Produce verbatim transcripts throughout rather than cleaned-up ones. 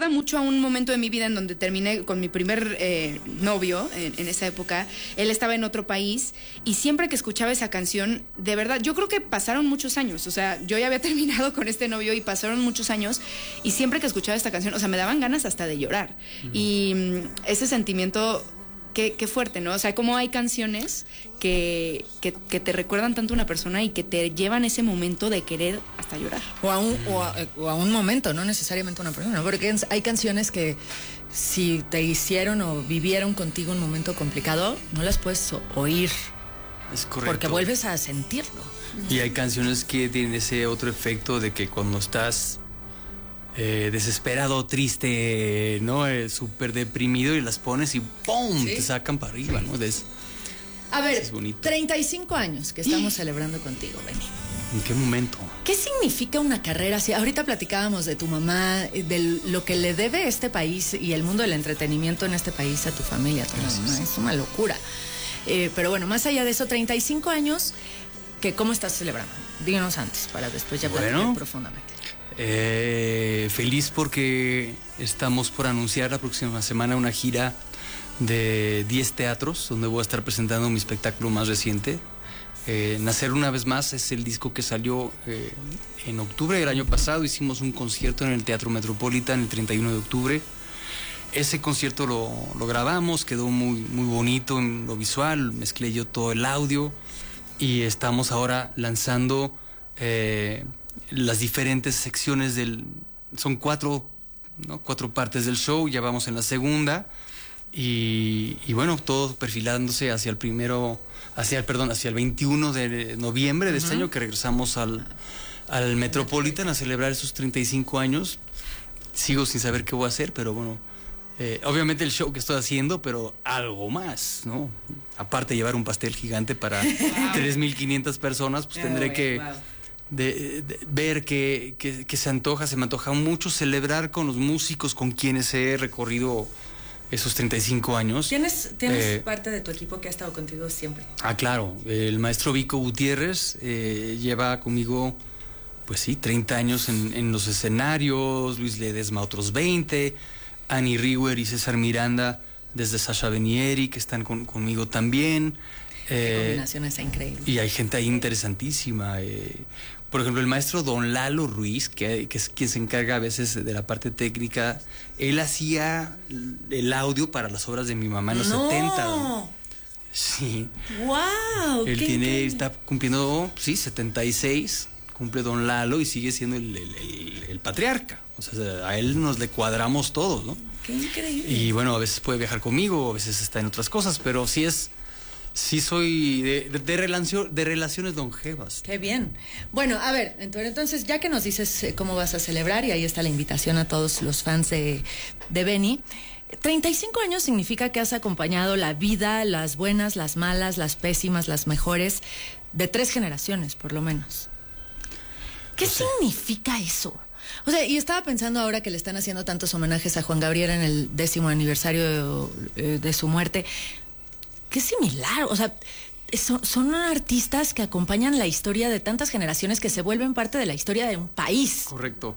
recuerda mucho a un momento de mi vida en donde terminé con mi primer eh, novio en, en esa época. Él estaba en otro país y siempre que escuchaba esa canción, de verdad, yo creo que pasaron muchos años. O sea, yo ya había terminado con este novio y pasaron muchos años y siempre que escuchaba esta canción, o sea, me daban ganas hasta de llorar. Uh-huh. Y um, ese sentimiento... Qué, qué fuerte, ¿no? O sea, cómo hay canciones que, que, que te recuerdan tanto a una persona y que te llevan ese momento de querer hasta llorar. O a un, o a, o a un momento, no necesariamente a una persona, porque hay canciones que si te hicieron o vivieron contigo un momento complicado, no las puedes oír. Es correcto. Porque vuelves a sentirlo. Y hay canciones que tienen ese otro efecto de que cuando estás... Eh, desesperado, triste, ¿no? Eh, súper deprimido y las pones y ¡pum! ¿Sí? Te sacan para arriba, ¿no? Es, a ver, treinta y cinco años que estamos ¿Y? celebrando contigo, Benny. ¿En qué momento? ¿Qué significa una carrera así? Ahorita platicábamos de tu mamá, de lo que le debe este país y el mundo del entretenimiento en este país a tu familia, a tu mamá. Es una locura. Eh, pero bueno, más allá de eso, treinta y cinco años, que ¿cómo estás celebrando? Díganos antes, para después ya platicar bueno. profundamente. Eh, feliz porque estamos por anunciar la próxima semana una gira de diez teatros donde voy a estar presentando mi espectáculo más reciente. Eh, Nacer una vez más es el disco que salió eh, en octubre del año pasado. Hicimos un concierto en el Teatro Metropolitan el treinta y uno de octubre. Ese concierto lo, lo grabamos, quedó muy, muy bonito en lo visual, mezclé yo todo el audio y estamos ahora lanzando... Eh, las diferentes secciones del... Son cuatro, ¿no? Cuatro partes del show, ya vamos en la segunda y, y bueno, todo perfilándose hacia el primero, hacia el, perdón, hacia el veintiuno de noviembre de uh-huh. este año que regresamos al, al Metropolitan a celebrar esos treinta y cinco años. Sigo sin saber qué voy a hacer, pero bueno, eh, obviamente el show que estoy haciendo, pero algo más, ¿no? Aparte de llevar un pastel gigante para wow. tres mil quinientas personas, pues oh, tendré que... Wow. De, de ver que, que, que se antoja, se me antoja mucho celebrar con los músicos con quienes he recorrido esos treinta y cinco años. ¿Tienes, tienes eh, parte de tu equipo que ha estado contigo siempre? Ah, claro, el maestro Vico Gutiérrez eh, lleva conmigo, pues sí, treinta años en, en los escenarios, Luis Ledesma otros veinte, Annie Riwer y César Miranda desde Sasha Venieri que están con, conmigo también. Qué eh, combinación está increíble. Y hay gente ahí interesantísima. Eh, por ejemplo, el maestro Don Lalo Ruiz, que, que es quien se encarga a veces de la parte técnica, él hacía el audio para las obras de mi mamá en los no. setenta. ¿no? Sí. ¡Wow! Él tiene, está cumpliendo, sí, setenta y seis, cumple Don Lalo y sigue siendo el, el, el, el patriarca. O sea, a él nos le cuadramos todos, ¿no? ¡Qué increíble! Y bueno, a veces puede viajar conmigo, a veces está en otras cosas, pero sí es... Sí soy de, de, de, relación, de relaciones longevas. Qué bien. Bueno, a ver, entonces ya que nos dices cómo vas a celebrar, y ahí está la invitación a todos los fans de, de Benny, treinta y cinco años significa que has acompañado la vida, las buenas, las malas, las pésimas, las mejores, de tres generaciones, por lo menos. ¿Qué no sé. significa eso? O sea, y estaba pensando ahora que le están haciendo tantos homenajes a Juan Gabriel en el décimo aniversario de, de su muerte. Qué similar, o sea, son, son artistas que acompañan la historia de tantas generaciones que se vuelven parte de la historia de un país. Correcto.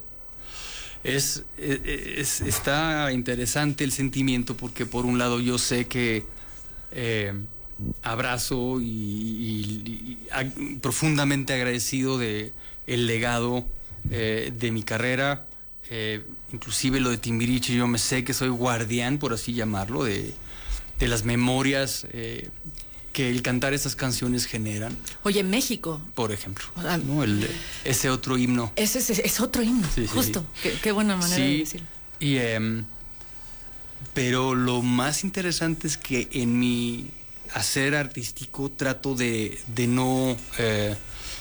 Es, es, es está interesante el sentimiento porque por un lado yo sé que eh, abrazo y, y, y a, profundamente agradecido de el legado eh, de mi carrera, eh, inclusive lo de Timbiriche, yo me sé que soy guardián, por así llamarlo, de de las memorias eh, que el cantar esas canciones generan. Oye, México. Por ejemplo, o sea, ¿no? El, ese otro himno. Ese es, es otro himno, sí, justo. Sí. Qué, qué buena manera sí, de decirlo. Y, eh, pero lo más interesante es que en mi hacer artístico trato de, de no... Eh,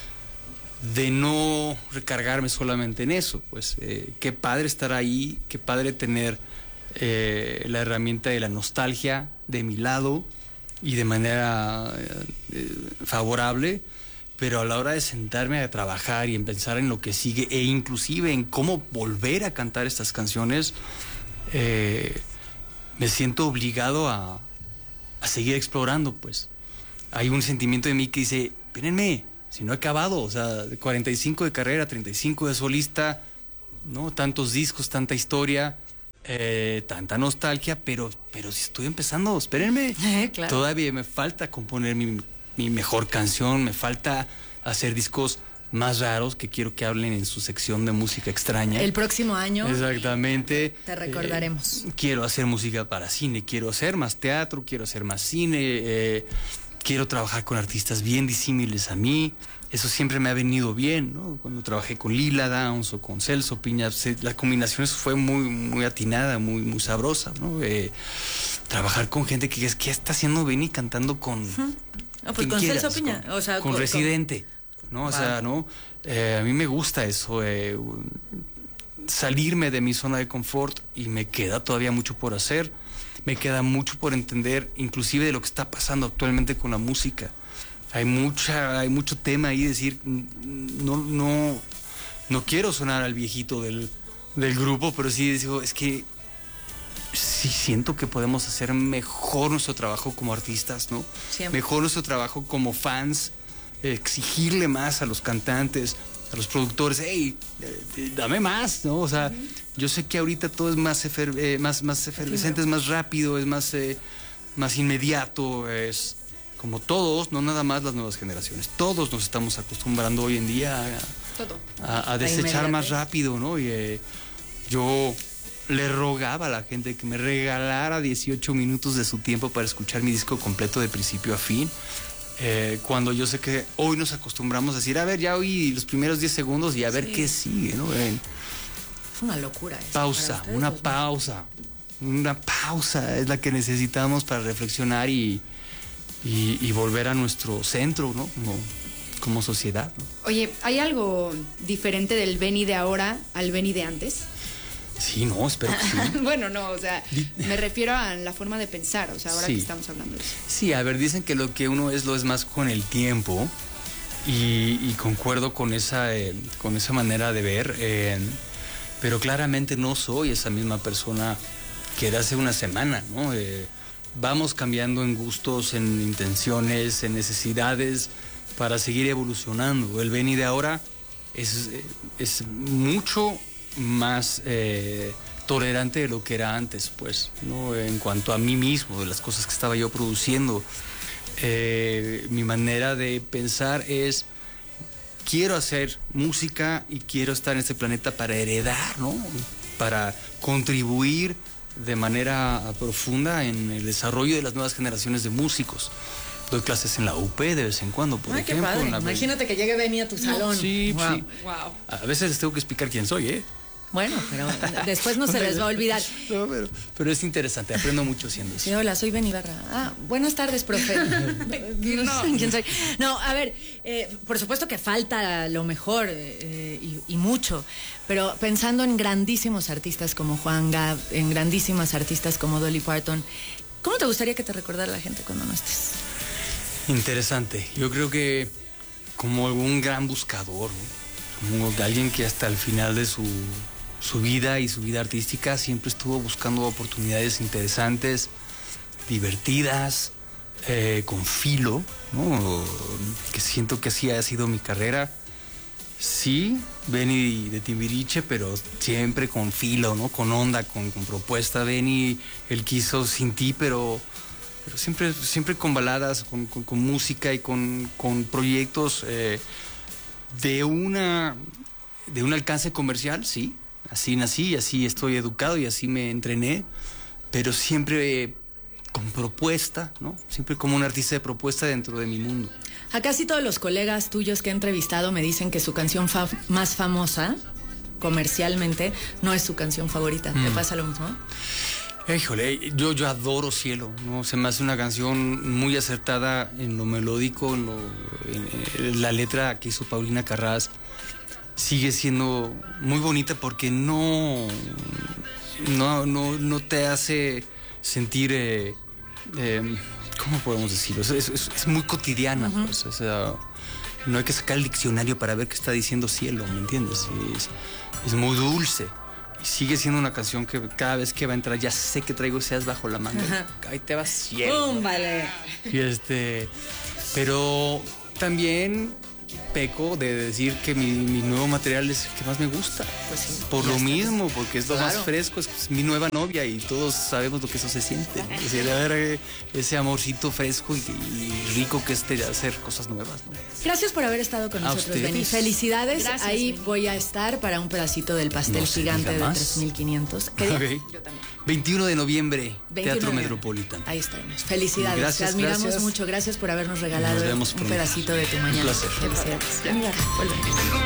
de no recargarme solamente en eso, pues eh, qué padre estar ahí, qué padre tener eh, la herramienta de la nostalgia de mi lado y de manera eh, favorable, pero a la hora de sentarme a trabajar y en pensar en lo que sigue e inclusive en cómo volver a cantar estas canciones, eh, me siento obligado a, a seguir explorando, pues. Hay un sentimiento de mí que dice, espérenme, si no he acabado, o sea, cuarenta y cinco de carrera, treinta y cinco de solista, ¿no? Tantos discos, tanta historia, eh, tanta nostalgia, pero, pero si estoy empezando, espérenme. Eh, claro. Todavía me falta componer mi, mi mejor canción, me falta hacer discos más raros que quiero que hablen en su sección de música extraña. El próximo año. Exactamente. Te recordaremos. Eh, quiero hacer música para cine, quiero hacer más teatro, quiero hacer más cine, eh, quiero trabajar con artistas bien disímiles a mí. Eso siempre me ha venido bien, ¿no? Cuando trabajé con Lila Downs o con Celso Piña, se, la combinación fue muy, muy atinada, muy, muy sabrosa, ¿no? Eh, trabajar con gente que es que está haciendo Benny cantando con... Uh-huh. Ah, pues con quieras, Celso Piña, con, o sea, con, con Residente, ¿no? O wow. sea, ¿no? Eh, a mí me gusta eso, eh, salirme de mi zona de confort, y me queda todavía mucho por hacer, me queda mucho por entender, inclusive de lo que está pasando actualmente con la música. Hay mucha, hay mucho tema ahí, decir, no, no, no quiero sonar al viejito del, del grupo, pero sí digo, es que sí siento que podemos hacer mejor nuestro trabajo como artistas, ¿no? Siempre. Mejor nuestro trabajo como fans, exigirle más a los cantantes, a los productores, hey, eh, dame más, ¿no? O sea, uh-huh. yo sé que ahorita todo es más, efer, eh, más, más efervescente, es más rápido, es más, eh, más inmediato, es como todos, no nada más las nuevas generaciones, todos nos estamos acostumbrando hoy en día a, todo. a, a desechar más rápido, ¿no? Y eh, yo le rogaba a la gente que me regalara dieciocho minutos de su tiempo para escuchar mi disco completo de principio a fin. Eh, cuando yo sé que hoy nos acostumbramos a decir, a ver, ya oí los primeros diez segundos y a ver sí. qué sigue, ¿no? Eh, es una locura eso. Pausa, una pues, pausa, una pausa es la que necesitamos para reflexionar y, y, y volver a nuestro centro, ¿no? Como, como sociedad, ¿no? Oye, ¿hay algo diferente del Benny de ahora al Benny de antes? Sí, no, espero que sí. Bueno, no, o sea, me refiero a la forma de pensar, o sea, ahora sí. que estamos hablando de eso. Sí, a ver, dicen que lo que uno es lo es más con el tiempo, y, y concuerdo con esa, eh, con esa manera de ver, eh, pero claramente no soy esa misma persona que era hace una semana, ¿no? Eh, vamos cambiando en gustos, en intenciones, en necesidades para seguir evolucionando. El Benny de ahora es, es mucho más eh, tolerante de lo que era antes, pues, ¿no? En cuanto a mí mismo, de las cosas que estaba yo produciendo, eh, mi manera de pensar es, quiero hacer música y quiero estar en este planeta para heredar, ¿no? Para contribuir de manera profunda en el desarrollo de las nuevas generaciones de músicos. Doy clases en la U P de vez en cuando, por Ay, ejemplo. Qué padre. La... Imagínate que llegue Benny a tu salón. No, sí, wow. sí. Wow. A veces les tengo que explicar quién soy, ¿eh? Bueno, pero después no se les va a olvidar. No, pero, pero es interesante, aprendo mucho siendo eso. Sí, hola, soy Benny Barra. Ah, buenas tardes, profe. No sé quién soy. No, a ver, eh, por supuesto que falta lo mejor eh, y, y mucho, pero pensando en grandísimos artistas como Juan Gab, en grandísimas artistas como Dolly Parton, ¿cómo te gustaría que te recordara la gente cuando no estés? Interesante. Yo creo que como algún gran buscador, ¿no? Como alguien que hasta el final de su, su vida y su vida artística siempre estuvo buscando oportunidades interesantes, divertidas, eh, con filo, ¿no? Que siento que así ha sido mi carrera. Sí, Benny de Timbiriche, pero siempre con filo, ¿no? Con onda, con, con propuesta. Benny, él quiso Sin Ti, pero... pero siempre, siempre con baladas, con, con, con música y con, con proyectos eh, de una de un alcance comercial, sí. Así nací, así estoy educado y así me entrené, pero siempre eh, con propuesta, ¿no? Siempre como un artista de propuesta dentro de mi mundo. A casi todos los colegas tuyos que he entrevistado me dicen que su canción fa- más famosa, comercialmente, no es su canción favorita. Mm. ¿Te pasa lo mismo? Híjole, yo, yo adoro Cielo, ¿no? Se me hace una canción muy acertada en lo melódico, en, lo, en, en la letra que hizo Paulina Carrás. Sigue siendo muy bonita porque no, no, no, no te hace sentir, eh, eh, ¿cómo podemos decirlo? Es, es, es muy cotidiana, uh-huh. Pues, o sea, no hay que sacar el diccionario para ver qué está diciendo Cielo, ¿me entiendes? Es, es muy dulce. Sigue siendo una canción que cada vez que va a entrar ya sé que traigo Seas bajo la manga. Ajá. Ahí te vas Cielo. ¡Bum, vale! Y este, pero también peco de decir que mi, mi nuevo material es el que más me gusta. Pues sí, Por ya lo está. mismo, porque es lo Claro. más fresco, es, es mi nueva novia y todos sabemos lo que eso se siente. ¿no? Es decir, a ver, eh, ese amorcito fresco y, y rico que es de hacer cosas nuevas. ¿no? Gracias por haber estado con A nosotros, ustedes. Benny. Felicidades. Gracias, Ahí Benny. voy a estar para un pedacito del pastel No se gigante diga de más. tres mil quinientos. ¿Qué día? Ok. Yo también. veintiuno de noviembre, veintiuno Teatro de noviembre. Metropolitan. Ahí estaremos. Felicidades. Gracias, Te admiramos gracias. mucho. Gracias por habernos regalado Nos vemos un pronto. pedacito de tu mañana. Un placer. Felicidades. Mira, volvemos.